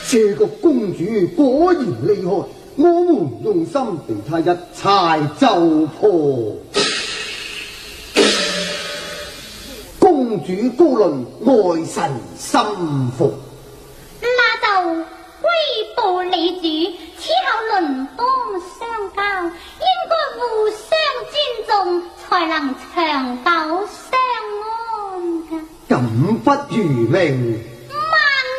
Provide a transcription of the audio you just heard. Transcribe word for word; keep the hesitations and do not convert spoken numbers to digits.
这个公主果然厉害，我们用心被她一柴就破。公主高论，爱神心服。 那就归步离主，此后轮当相交，应该互相尊重，才能长久相安。 敢不如命？